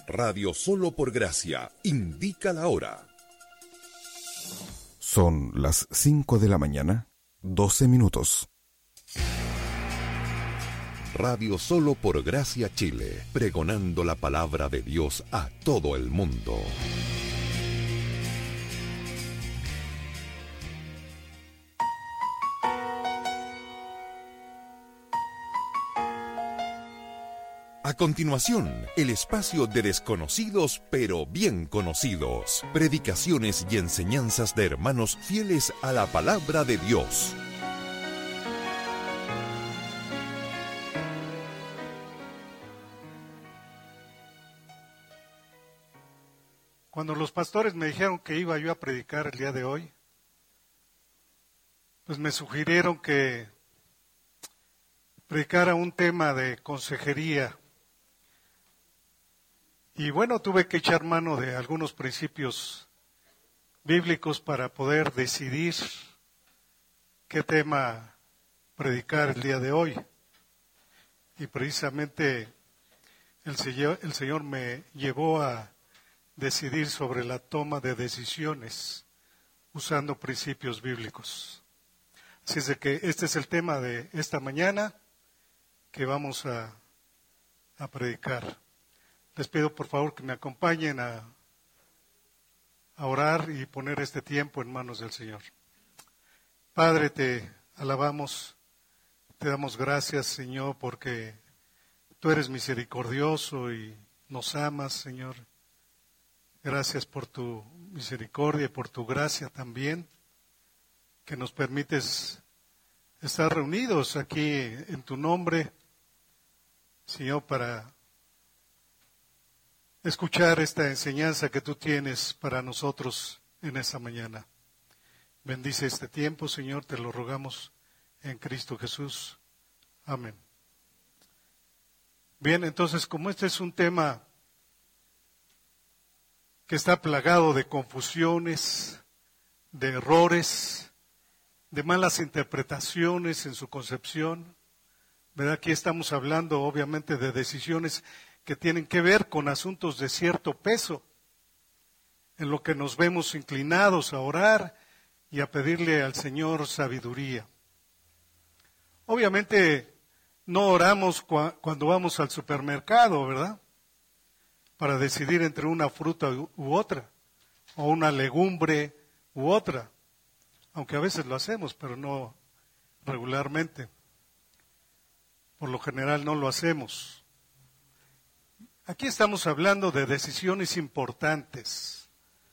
Radio Solo por Gracia indica la hora. Son las 5 de la mañana, 12 minutos. Radio Solo por Gracia Chile, pregonando la palabra de Dios a todo el mundo. A continuación, el espacio de desconocidos pero bien conocidos. Predicaciones y enseñanzas de hermanos fieles a la palabra de Dios. Cuando los pastores me dijeron que iba yo a predicar el día de hoy, pues me sugirieron que predicara un tema de consejería. Y bueno, tuve que echar mano de algunos principios bíblicos para poder decidir qué tema predicar el día de hoy. Y precisamente el Señor me llevó a decidir sobre la toma de decisiones usando principios bíblicos. Así es de que este es el tema de esta mañana que vamos a predicar. Les pido por favor que me acompañen a orar y poner este tiempo en manos del Señor. Padre, te alabamos, te damos gracias, Señor, porque tú eres misericordioso y nos amas, Señor. Gracias por tu misericordia y por tu gracia también, que nos permites estar reunidos aquí en tu nombre, Señor, para escuchar esta enseñanza que tú tienes para nosotros en esta mañana. Bendice este tiempo, Señor, te lo rogamos en Cristo Jesús. Amén. Bien, entonces, como este es un tema que está plagado de confusiones, de errores, de malas interpretaciones en su concepción, ¿verdad? Aquí estamos hablando obviamente de decisiones que tienen que ver con asuntos de cierto peso, en lo que nos vemos inclinados a orar y a pedirle al Señor sabiduría. Obviamente no oramos cuando vamos al supermercado, ¿verdad? Para decidir entre una fruta u otra, o una legumbre u otra, aunque a veces lo hacemos, pero no regularmente. Por lo general no lo hacemos. Aquí estamos hablando de decisiones importantes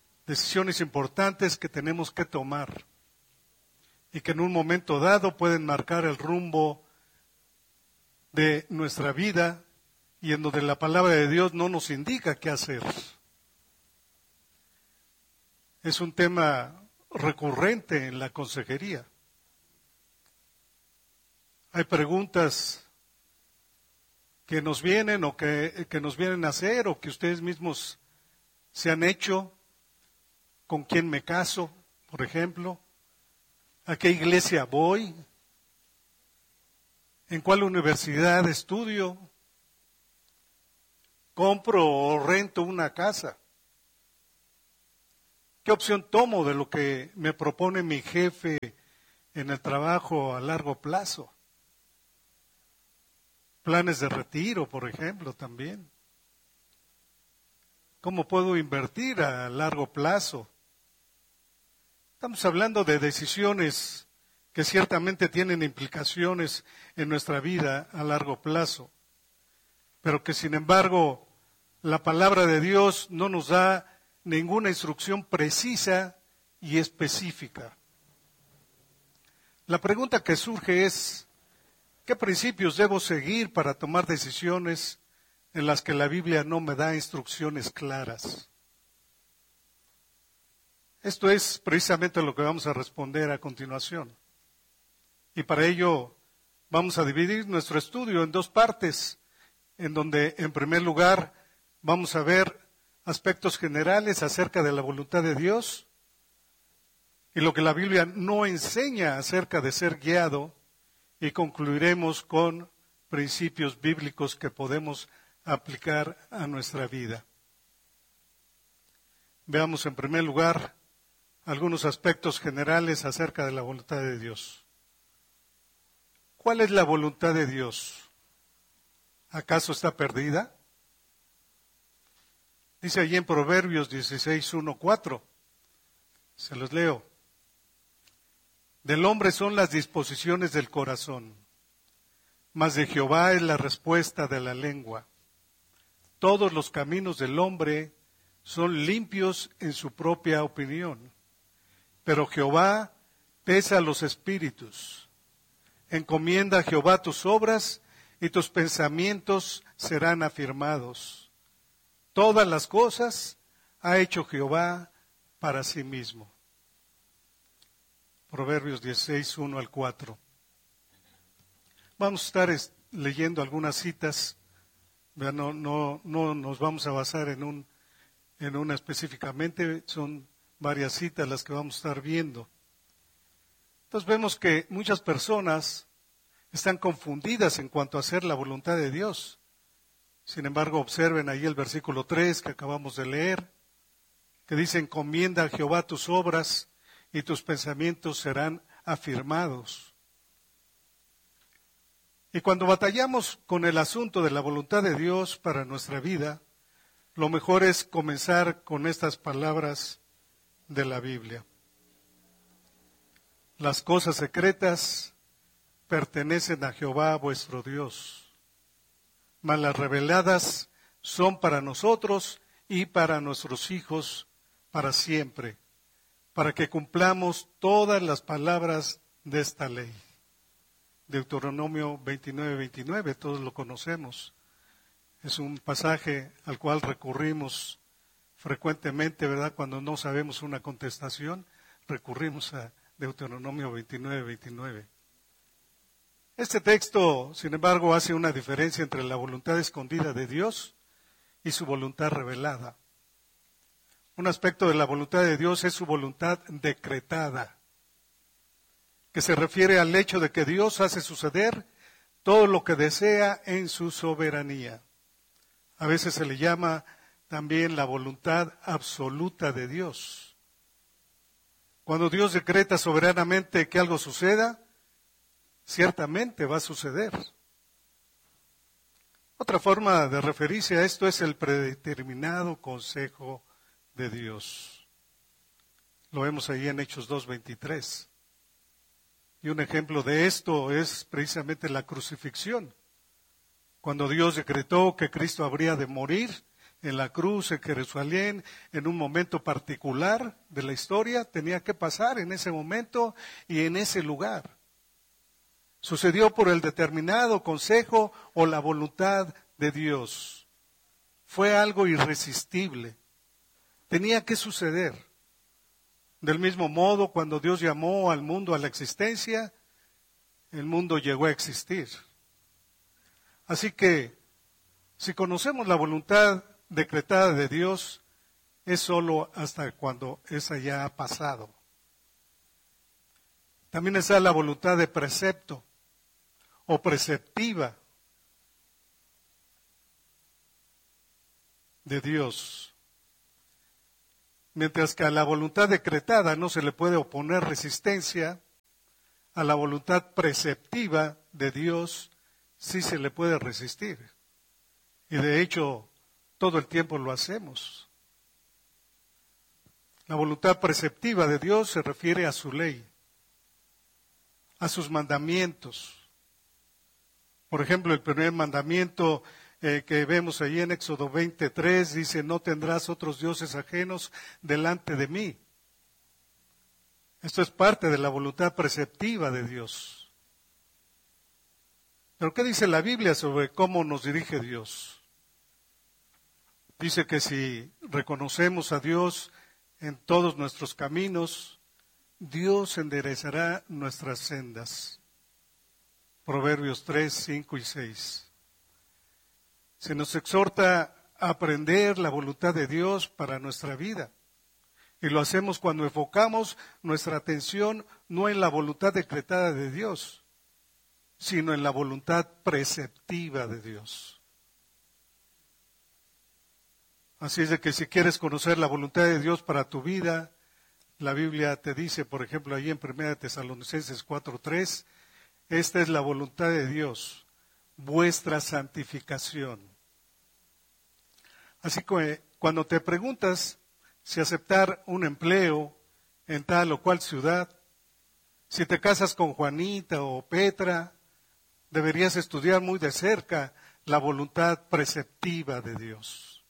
que tenemos que tomar y que en un momento dado pueden marcar el rumbo de nuestra vida y en donde la palabra de Dios no nos indica qué hacer. Es un tema recurrente en la consejería. Hay preguntas que nos vienen o que nos vienen a hacer o que ustedes mismos se han hecho. ¿Con quién me caso, por ejemplo? ¿A qué iglesia voy? ¿En cuál universidad estudio? ¿Compro o rento una casa? ¿Qué opción tomo de lo que me propone mi jefe en el trabajo a largo plazo? Planes de retiro, por ejemplo, también. ¿Cómo puedo invertir a largo plazo? Estamos hablando de decisiones que ciertamente tienen implicaciones en nuestra vida a largo plazo, pero que sin embargo la palabra de Dios no nos da ninguna instrucción precisa y específica. La pregunta que surge es, ¿qué principios debo seguir para tomar decisiones en las que la Biblia no me da instrucciones claras? Esto es precisamente lo que vamos a responder a continuación. Y para ello vamos a dividir nuestro estudio en dos partes, en donde en primer lugar vamos a ver aspectos generales acerca de la voluntad de Dios y lo que la Biblia no enseña acerca de ser guiado, y concluiremos con principios bíblicos que podemos aplicar a nuestra vida. veamos en primer lugar algunos aspectos generales acerca de la voluntad de Dios. ¿Cuál es la voluntad de Dios? ¿Acaso está perdida? Dice allí en Proverbios 16:1-4. Se los leo. Del hombre son las disposiciones del corazón, mas de Jehová es la respuesta de la lengua. Todos los caminos del hombre son limpios en su propia opinión, pero Jehová pesa los espíritus. Encomienda a Jehová tus obras y tus pensamientos serán afirmados. Todas las cosas ha hecho Jehová para sí mismo. Proverbios 16:1-4. Vamos a estar leyendo algunas citas. No nos vamos a basar en una específicamente, son varias citas las que vamos a estar viendo. Entonces vemos que muchas personas están confundidas en cuanto a hacer la voluntad de Dios. Sin embargo, observen ahí el versículo 3 que acabamos de leer, que dice: encomienda a Jehová tus obras y tus pensamientos serán afirmados. Y cuando batallamos con el asunto de la voluntad de Dios para nuestra vida, lo mejor es comenzar con estas palabras de la Biblia. Las cosas secretas pertenecen a Jehová vuestro Dios, mas las reveladas son para nosotros y para nuestros hijos para siempre, para que cumplamos todas las palabras de esta ley. Deuteronomio 29:29, todos lo conocemos. Es un pasaje al cual recurrimos frecuentemente, ¿verdad? Cuando no sabemos una contestación, recurrimos a Deuteronomio 29:29. Este texto, sin embargo, hace una diferencia entre la voluntad escondida de Dios y su voluntad revelada. Un aspecto de la voluntad de Dios es su voluntad decretada, que se refiere al hecho de que Dios hace suceder todo lo que desea en su soberanía. A veces se le llama también la voluntad absoluta de Dios. Cuando Dios decreta soberanamente que algo suceda, ciertamente va a suceder. Otra forma de referirse a esto es el predeterminado consejo de Dios. Lo vemos ahí en Hechos 2:23. Y un ejemplo de esto es precisamente la crucifixión. Cuando Dios decretó que Cristo habría de morir en la cruz en Jerusalén, en un momento particular de la historia, tenía que pasar en ese momento y en ese lugar. Sucedió por el determinado consejo o la voluntad de Dios. Fue algo irresistible. Tenía que suceder. Del mismo modo, cuando Dios llamó al mundo a la existencia, el mundo llegó a existir. Así que, si conocemos la voluntad decretada de Dios, es solo hasta cuando esa ya ha pasado. También está la voluntad de precepto o preceptiva de Dios. Mientras que a la voluntad decretada no se le puede oponer resistencia, a la voluntad preceptiva de Dios sí se le puede resistir. Y de hecho, todo el tiempo lo hacemos. La voluntad preceptiva de Dios se refiere a su ley, a sus mandamientos. Por ejemplo, el primer mandamiento que vemos ahí en Éxodo 20:3 dice: no tendrás otros dioses ajenos delante de mí. Esto es parte de la voluntad preceptiva de Dios. Pero ¿qué dice la Biblia sobre cómo nos dirige Dios? Dice que si reconocemos a Dios en todos nuestros caminos, Dios enderezará nuestras sendas. Proverbios 3, 5 y 6. Se nos exhorta a aprender la voluntad de Dios para nuestra vida. Y lo hacemos cuando enfocamos nuestra atención no en la voluntad decretada de Dios, sino en la voluntad preceptiva de Dios. Así es de que si quieres conocer la voluntad de Dios para tu vida, la Biblia te dice, por ejemplo, ahí en 1 Tesalonicenses 4:3, esta es la voluntad de Dios, vuestra santificación. Así que cuando te preguntas si aceptar un empleo en tal o cual ciudad, si te casas con Juanita o Petra, deberías estudiar muy de cerca la voluntad preceptiva de Dios.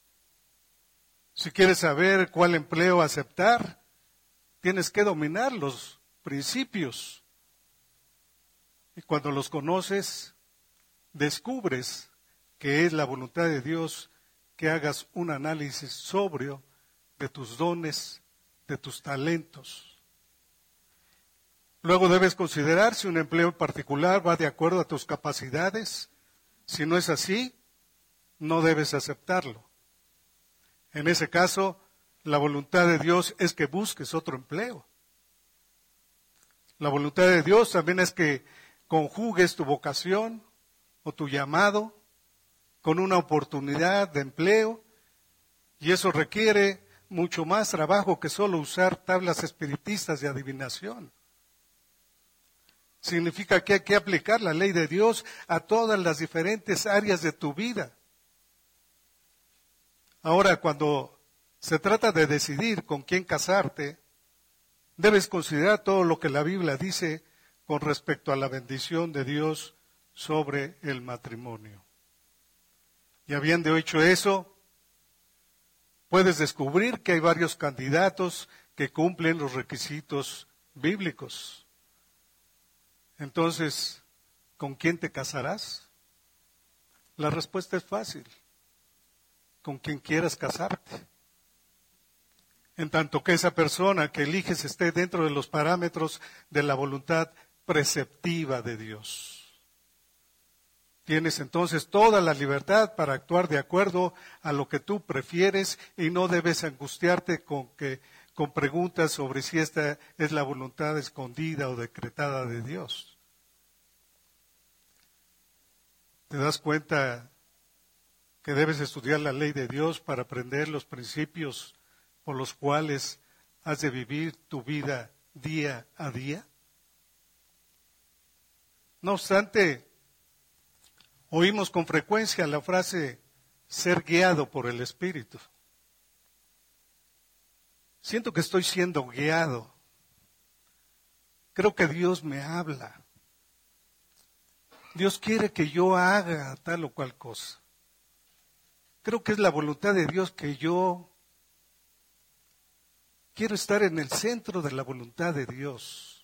Si quieres saber cuál empleo aceptar, tienes que dominar los principios. Y cuando los conoces, descubres que es la voluntad de Dios que hagas un análisis sobrio de tus dones, de tus talentos. Luego debes considerar si un empleo en particular va de acuerdo a tus capacidades. Si no es así, no debes aceptarlo. En ese caso, la voluntad de Dios es que busques otro empleo. La voluntad de Dios también es que conjugues tu vocación o tu llamado con una oportunidad de empleo, y eso requiere mucho más trabajo que solo usar tablas espiritistas de adivinación. Significa que hay que aplicar la ley de Dios a todas las diferentes áreas de tu vida. Ahora, cuando se trata de decidir con quién casarte, debes considerar todo lo que la Biblia dice con respecto a la bendición de Dios sobre el matrimonio. Y habiendo hecho eso, puedes descubrir que hay varios candidatos que cumplen los requisitos bíblicos. Entonces, ¿con quién te casarás? La respuesta es fácil. Con quien quieras casarte. En tanto que esa persona que eliges esté dentro de los parámetros de la voluntad preceptiva de Dios. Tienes entonces toda la libertad para actuar de acuerdo a lo que tú prefieres y no debes angustiarte con preguntas sobre si esta es la voluntad escondida o decretada de Dios. ¿Te das cuenta que debes estudiar la ley de Dios para aprender los principios por los cuales has de vivir tu vida día a día? No obstante, oímos con frecuencia la frase ser guiado por el Espíritu. Siento que estoy siendo guiado. Creo que Dios me habla. Dios quiere que yo haga tal o cual cosa. Creo que es la voluntad de Dios que yo quiero estar en el centro de la voluntad de Dios.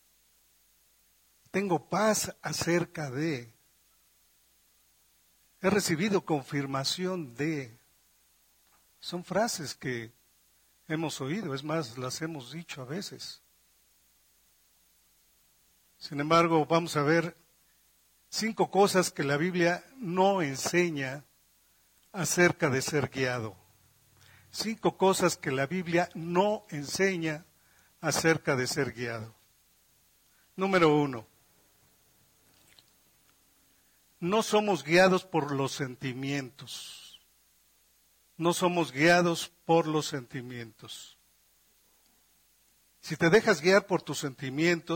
Tengo paz acerca de. He recibido confirmación de. Son frases que hemos oído, es más, las hemos dicho a veces. Sin embargo, vamos a ver 5 cosas que la Biblia no enseña acerca de ser guiado. 5 cosas que la Biblia no enseña acerca de ser guiado. Número 1. No somos guiados por los sentimientos. No somos guiados por los sentimientos. Si te dejas guiar por tus sentimientos,